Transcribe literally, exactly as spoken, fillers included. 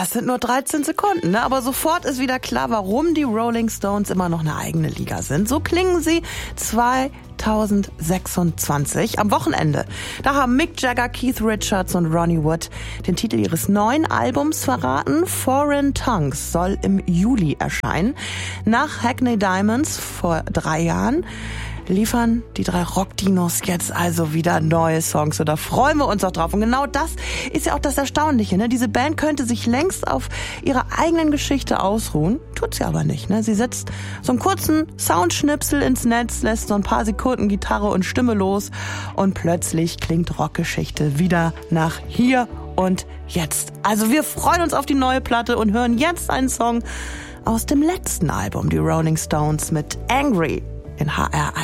Das sind nur dreizehn Sekunden, ne? Aber sofort ist wieder klar, warum die Rolling Stones immer noch eine eigene Liga sind. So klingen sie zweitausendsechsundzwanzig am Wochenende. Da haben Mick Jagger, Keith Richards und Ronnie Wood den Titel ihres neuen Albums verraten. Foreign Tongues soll im Juli erscheinen. Nach Hackney Diamonds vor drei Jahren liefern die drei Rockdinos jetzt also wieder neue Songs. Und da freuen wir uns auch drauf. Und genau das ist ja auch das Erstaunliche, ne? Diese Band könnte sich längst auf ihrer eigenen Geschichte ausruhen. Tut sie aber nicht, ne? Sie setzt so einen kurzen Soundschnipsel ins Netz, lässt so ein paar Sekunden Gitarre und Stimme los und plötzlich klingt Rockgeschichte wieder nach hier und jetzt. Also wir freuen uns auf die neue Platte und hören jetzt einen Song aus dem letzten Album, die Rolling Stones mit Angry in H R eins.